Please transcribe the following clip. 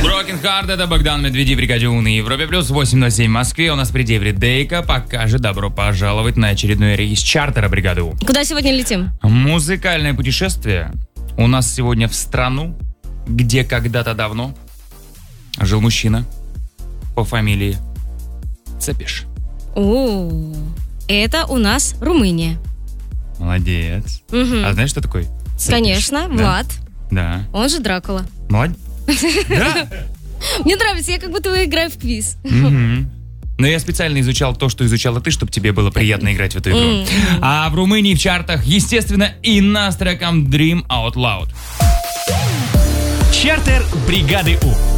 Broken Heart, это Богдан Медведев, Бригаде У на Европе Плюс, 8:07 в Москве. У нас впереди Эвридейка. Пока же добро пожаловать на очередной рейс чартера Бригады У. Куда сегодня летим? Музыкальное путешествие у нас сегодня в страну, где когда-то давно жил мужчина по фамилии Цепиш. Это у нас Румыния. Молодец. Угу. А знаешь, что такое Цепиш? Конечно, Да? Влад. Да. Он же Дракула. Молодец. Да? Мне нравится, я как будто играю в квиз. Но я специально изучал то, что изучала ты, чтобы тебе было приятно играть в эту игру. А в Румынии в чартах, естественно, Инна с треком Dream Out Loud. Чартер Бригады У.